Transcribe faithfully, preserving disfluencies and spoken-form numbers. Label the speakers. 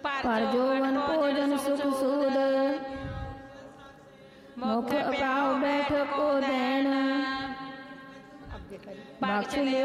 Speaker 1: पर जोवन भोजन सुख सूद मुख पाओ बैठ को दैन बख्श ले